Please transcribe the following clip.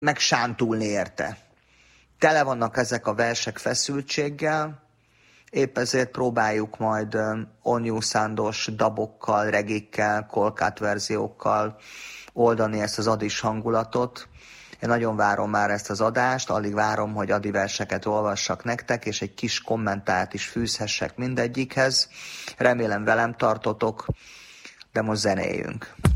megsántulni érte. Tele vannak ezek a versek feszültséggel, épp ezért próbáljuk majd onnyúszándos dabokkal, regikkel, kolkát verziókkal oldani ezt az adis hangulatot. Én nagyon várom már ezt az adást, alig várom, hogy adi verseket olvassak nektek, és egy kis kommentárt is fűzhessek mindegyikhez. Remélem velem tartotok, de most zenéljünk.